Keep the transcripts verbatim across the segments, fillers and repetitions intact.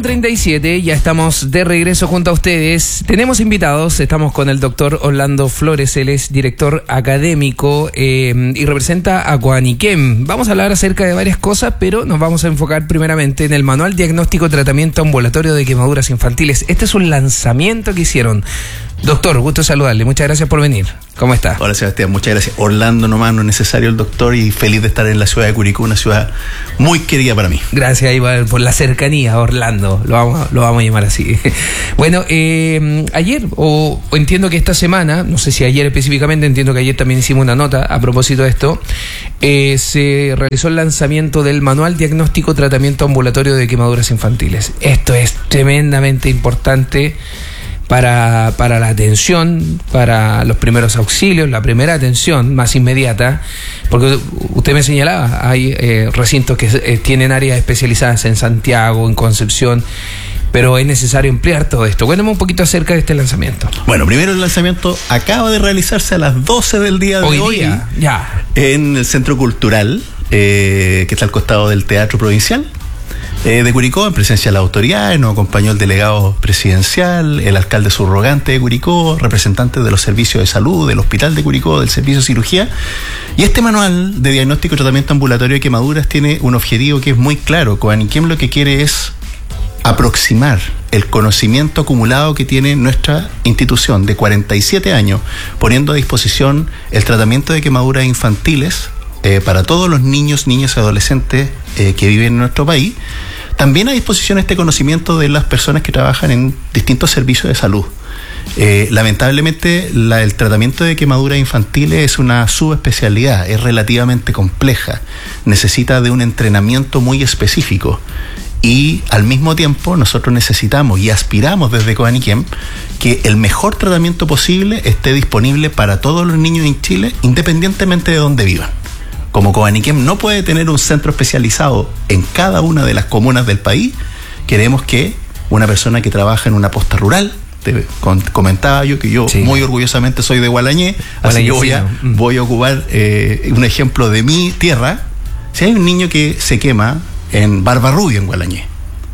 treinta y siete, ya estamos de regreso junto a ustedes. Tenemos invitados, estamos con el doctor Orlando Flores, él es director académico eh, y representa a Coaniquem. Vamos a hablar acerca de varias cosas, pero nos vamos a enfocar primeramente en el Manual Diagnóstico Tratamiento Ambulatorio de Quemaduras Infantiles. Este es un lanzamiento que hicieron. Doctor, gusto saludarle, muchas gracias por venir. ¿Cómo está? Hola Sebastián, muchas gracias. Orlando nomás, no es necesario el doctor, y feliz de estar en la ciudad de Curicó, una ciudad muy querida para mí. Gracias Iván, por la cercanía, Orlando, lo vamos, lo vamos a llamar así. Bueno, eh, ayer, o, o entiendo que esta semana, no sé si ayer específicamente, entiendo que ayer también hicimos una nota a propósito de esto, eh, se realizó el lanzamiento del Manual Diagnóstico Tratamiento Ambulatorio de Quemaduras Infantiles. Esto es tremendamente importante para, para la atención, para los primeros auxilios, la primera atención más inmediata, porque usted me señalaba, hay eh, recintos que eh, tienen áreas especializadas en Santiago, en Concepción, pero es necesario emplear todo esto. Cuéntame un poquito acerca de este lanzamiento. Bueno, primero el lanzamiento acaba de realizarse a las doce del día de hoy, hoy día, ya. En el Centro Cultural, eh, que está al costado del Teatro Provincial Eh, de Curicó, en presencia de las autoridades. Nos acompañó el delegado presidencial, el alcalde subrogante de Curicó, representantes de los servicios de salud, del hospital de Curicó, del servicio de cirugía. Y este manual de diagnóstico y tratamiento ambulatorio de quemaduras tiene un objetivo que es muy claro. Coaniquem lo que quiere es aproximar el conocimiento acumulado que tiene nuestra institución de cuarenta y siete años, poniendo a disposición el tratamiento de quemaduras infantiles eh, para todos los niños, niñas y adolescentes eh, que viven en nuestro país. También a disposición este conocimiento de las personas que trabajan en distintos servicios de salud. Eh, lamentablemente la, el tratamiento de quemaduras infantiles es una subespecialidad, es relativamente compleja, necesita de un entrenamiento muy específico, y al mismo tiempo nosotros necesitamos y aspiramos desde Coaniquem que el mejor tratamiento posible esté disponible para todos los niños en Chile, independientemente de dónde vivan. Como Coaniquem no puede tener un centro especializado en cada una de las comunas del país, queremos que una persona que trabaja en una posta rural, te comentaba yo que yo sí. muy orgullosamente soy de Gualañé, así que voy a, voy a ocupar eh, un ejemplo de mi tierra. Si hay un niño que se quema en Barbarrubia, en Gualañé,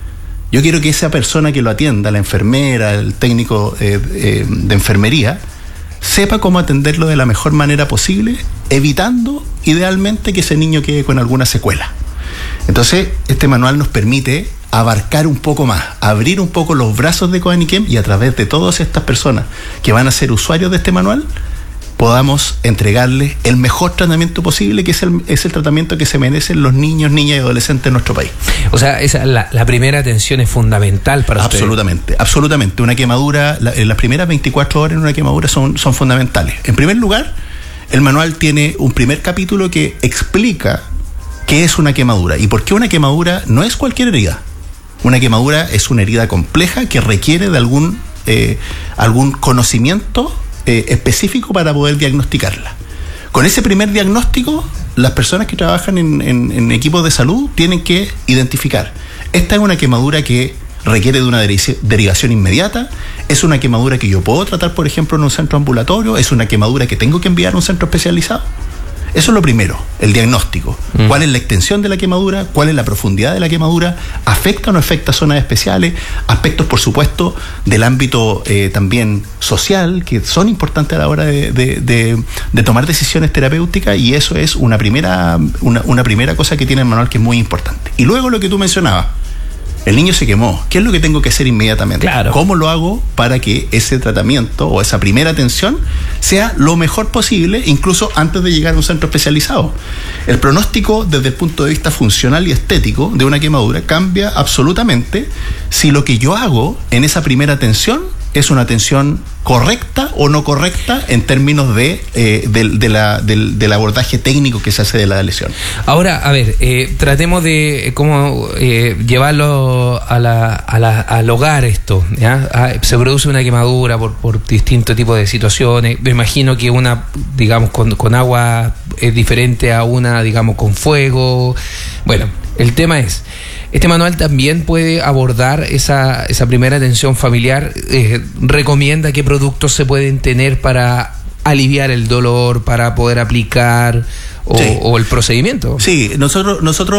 yo quiero que esa persona que lo atienda, la enfermera, el técnico eh, eh, de enfermería, sepa cómo atenderlo de la mejor manera posible, evitando idealmente que ese niño quede con alguna secuela. Entonces, este manual nos permite abarcar un poco más, abrir un poco los brazos de Coaniquem, y a través de todas estas personas que van a ser usuarios de este manual, podamos entregarles el mejor tratamiento posible, que es el, es el tratamiento que se merecen los niños, niñas y adolescentes de nuestro país. O sea, esa, la, la primera atención es fundamental para ustedes. Absolutamente, absolutamente. Una quemadura, la, las primeras veinticuatro horas en una quemadura son, son fundamentales. En primer lugar, el manual tiene un primer capítulo que explica qué es una quemadura y por qué una quemadura no es cualquier herida. Una quemadura es una herida compleja que requiere de algún, eh, algún conocimiento Eh, específico para poder diagnosticarla. Con ese primer diagnóstico, las personas que trabajan en, en, en equipos de salud tienen que identificar: esta es una quemadura que requiere de una derivación inmediata, es una quemadura que yo puedo tratar, por ejemplo, en un centro ambulatorio, es una quemadura que tengo que enviar a un centro especializado. Eso es lo primero, el diagnóstico. Mm. ¿Cuál es la extensión de la quemadura? ¿Cuál es la profundidad de la quemadura? ¿Afecta o no afecta zonas especiales? Aspectos, por supuesto, del ámbito eh, también social, que son importantes a la hora de, de, de, de tomar decisiones terapéuticas, y eso es una primera, una, una primera cosa que tiene el manual, que es muy importante. Y luego lo que tú mencionabas, el niño se quemó, ¿qué es lo que tengo que hacer inmediatamente? Claro. ¿Cómo lo hago para que ese tratamiento o esa primera atención sea lo mejor posible, incluso antes de llegar a un centro especializado? El pronóstico desde el punto de vista funcional y estético de una quemadura cambia absolutamente si lo que yo hago en esa primera atención es una atención correcta o no correcta en términos de, eh, de, de la, del, del abordaje técnico que se hace de la lesión. Ahora, a ver, eh, tratemos de cómo eh, llevarlo a la, a la, al hogar esto, ¿ya? Ah, se produce una quemadura por, por distintos tipos de situaciones. Me imagino que una, digamos, con, con agua es diferente a una, digamos, con fuego. Bueno, el tema es, este manual también puede abordar esa, esa primera atención familiar. Eh, recomienda qué productos se pueden tener para aliviar el dolor, para poder aplicar o, sí. o el procedimiento. Sí, nosotros, nosotros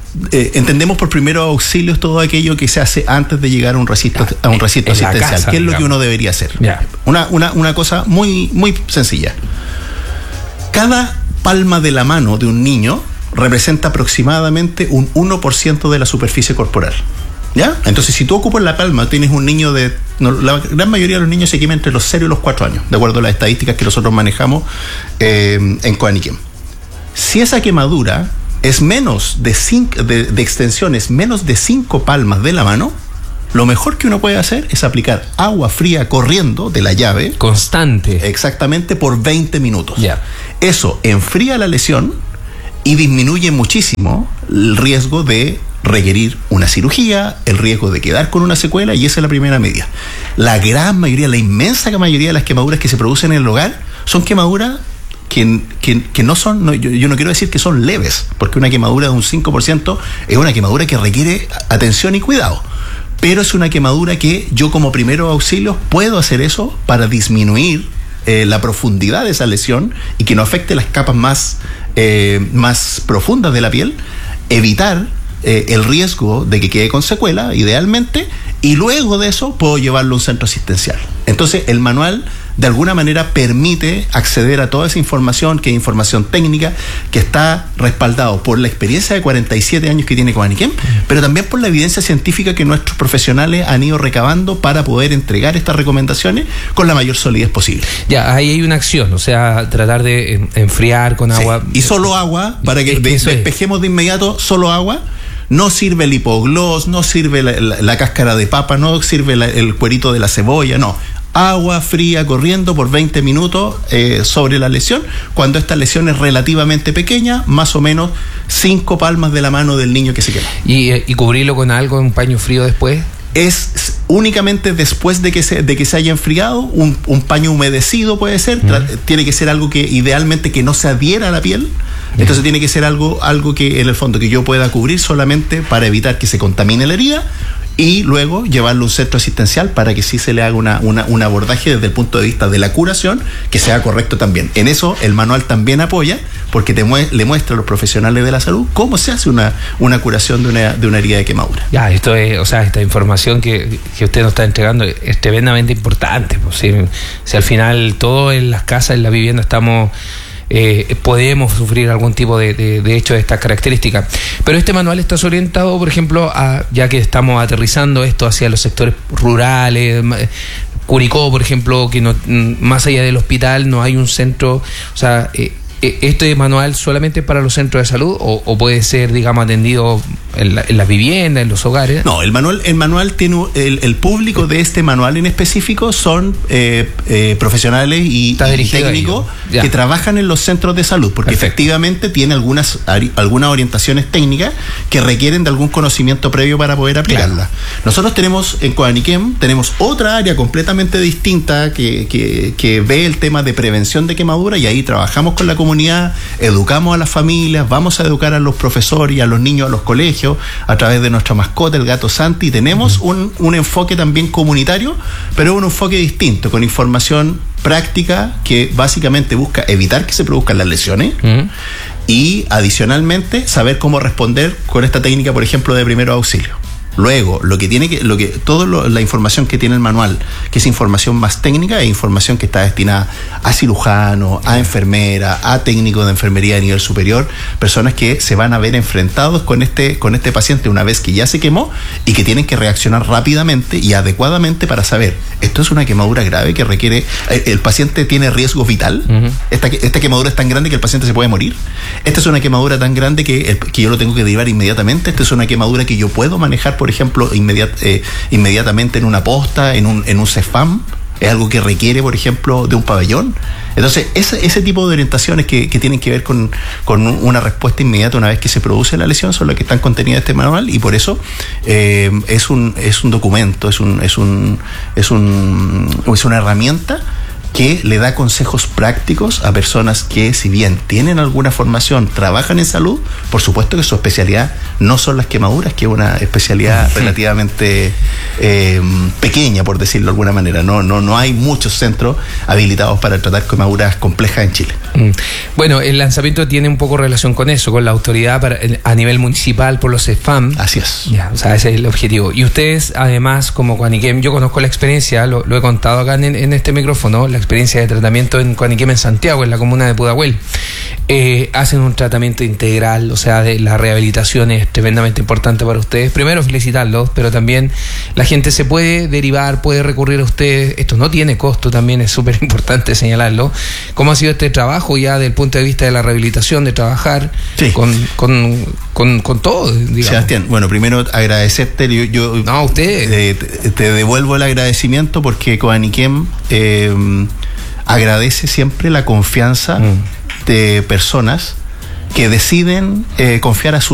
eh, entendemos por primeros auxilios todo aquello que se hace antes de llegar a un recinto, a un recinto asistencial. Casa, ¿Qué es digamos. lo que uno debería hacer? Yeah. Una, una, una cosa muy, muy sencilla. Cada palma de la mano de un niño representa aproximadamente un uno por ciento de la superficie corporal. ¿Ya? Entonces, si tú ocupas la palma, tienes un niño de... No, la gran mayoría de los niños se queman entre los cero y los cuatro años, de acuerdo a las estadísticas que nosotros manejamos eh, en Coaniquem. Si esa quemadura es menos de, cinco, de, de extensión, es menos de cinco palmas de la mano, lo mejor que uno puede hacer es aplicar agua fría corriendo de la llave. Constante. Exactamente, por veinte minutos. Yeah. Eso enfría la lesión y disminuye muchísimo el riesgo de requerir una cirugía, el riesgo de quedar con una secuela, y esa es la primera medida. La gran mayoría, la inmensa mayoría de las quemaduras que se producen en el hogar son quemaduras que, que, que no son, no, yo, yo no quiero decir que son leves, porque una quemadura de un cinco por ciento es una quemadura que requiere atención y cuidado, pero es una quemadura que yo como primero auxilio puedo hacer eso para disminuir eh, la profundidad de esa lesión y que no afecte las capas más, eh, más profundas de la piel, evitar Eh, el riesgo de que quede con secuela, idealmente, y luego de eso puedo llevarlo a un centro asistencial. Entonces, el manual de alguna manera permite acceder a toda esa información, que es información técnica, que está respaldado por la experiencia de cuarenta y siete años que tiene Coaniquem, pero también por la evidencia científica que nuestros profesionales han ido recabando para poder entregar estas recomendaciones con la mayor solidez posible. Ya, ahí hay una acción, o sea, tratar de enfriar con agua. Sí, y solo agua, para que, que despejemos de inmediato, solo agua. No sirve el hipoglós, no sirve la, la, la cáscara de papa, no sirve la, el cuerito de la cebolla, no. Agua fría corriendo por veinte minutos eh, sobre la lesión, cuando esta lesión es relativamente pequeña, más o menos cinco palmas de la mano del niño que se quema. ¿Y, y cubrirlo con algo, un paño frío después? Es únicamente después de que se, de que se haya enfriado, un, un paño humedecido puede ser, uh-huh. Tra- tiene que ser algo que idealmente que no se adhiera a la piel. Entonces tiene que ser algo, algo que en el fondo que yo pueda cubrir solamente para evitar que se contamine la herida, y luego llevarlo a un centro asistencial para que sí se le haga una, una, un abordaje desde el punto de vista de la curación que sea correcto también. En eso el manual también apoya, porque te mue- le muestra a los profesionales de la salud cómo se hace una, una curación de una, de una herida de quemadura. Ya, esto es, o sea, esta información que, que usted nos está entregando es tremendamente importante. Pues, si, si al final todo en las casas, en la vivienda estamos... Eh, podemos sufrir algún tipo de, de, de hecho de estas características. Pero este manual está orientado, por ejemplo, a, ya que estamos aterrizando esto hacia los sectores rurales, Curicó, por ejemplo, que no, más allá del hospital no hay un centro, o sea, eh, ¿este manual solamente para los centros de salud o, o puede ser, digamos, atendido en, la, en las viviendas, en los hogares? No, el manual, el manual tiene el, el público de este manual en específico son eh, eh, profesionales y, y técnicos que trabajan en los centros de salud, porque Perfecto. efectivamente tiene algunas algunas orientaciones técnicas que requieren de algún conocimiento previo para poder aplicarlas. Claro. Nosotros tenemos en Coaniquem tenemos otra área completamente distinta que, que, que ve el tema de prevención de quemadura, y ahí trabajamos con la comunidad. Comunidad, educamos a las familias, vamos a educar a los profesores y a los niños a los colegios a través de nuestra mascota, el gato Santi. Tenemos uh-huh. un, un enfoque también comunitario, pero un enfoque distinto, con información práctica que básicamente busca evitar que se produzcan las lesiones uh-huh. y adicionalmente saber cómo responder con esta técnica, por ejemplo, de primeros auxilios. Luego, lo que tiene que, lo que, toda la información que tiene el manual, que es información más técnica, es información que está destinada a cirujanos, a enfermeras, a técnicos de enfermería de nivel superior, personas que se van a ver enfrentados con este, con este paciente una vez que ya se quemó y que tienen que reaccionar rápidamente y adecuadamente para saber, esto es una quemadura grave que requiere, el, el paciente tiene riesgo vital, uh-huh. esta, esta quemadura es tan grande que el paciente se puede morir, esta es una quemadura tan grande que, el, que yo lo tengo que derivar inmediatamente, esta es una quemadura que yo puedo manejar, por ejemplo, inmediat, eh, inmediatamente en una posta, en un, en un CEFAM, es algo que requiere, por ejemplo, de un pabellón. Entonces, ese, ese tipo de orientaciones que, que tienen que ver con, con una respuesta inmediata una vez que se produce la lesión son las que están contenidas en este manual, y por eso eh, es un es un documento, es un es un es un es una herramienta que le da consejos prácticos a personas que, si bien tienen alguna formación, trabajan en salud, por supuesto que su especialidad no son las quemaduras, que es una especialidad sí. relativamente eh, pequeña, por decirlo de alguna manera. No, no, no hay muchos centros habilitados para tratar quemaduras complejas en Chile. Mm. Bueno, el lanzamiento tiene un poco relación con eso, con la autoridad para, a nivel municipal por los C E F A M. Así es. Ya, o sea, ese es el objetivo. Y ustedes, además, como Coaniquem, yo conozco la experiencia, lo, lo he contado acá en, en este micrófono, la experiencia de tratamiento en Coaniquem en Santiago, en la comuna de Pudahuel. Eh, hacen un tratamiento integral, o sea, de la rehabilitación es tremendamente importante para ustedes. Primero, felicitarlos, pero también la gente se puede derivar, puede recurrir a ustedes. Esto no tiene costo, también es súper importante señalarlo. ¿Cómo ha sido este trabajo ya desde el punto de vista de la rehabilitación, de trabajar sí. con, con, con, con todo, digamos? Sebastián, bueno, primero agradecerte. Yo, yo no, usted. Eh, te, te devuelvo el agradecimiento porque Coaniquem eh, agradece siempre la confianza mm. de personas que deciden eh, confiar a su